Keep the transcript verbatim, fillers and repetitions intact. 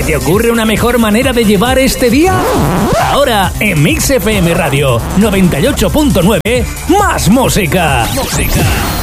¿Se te ocurre una mejor manera de llevar este día? Ahora, en Mix F M Radio noventa y ocho punto nueve, más música. Música.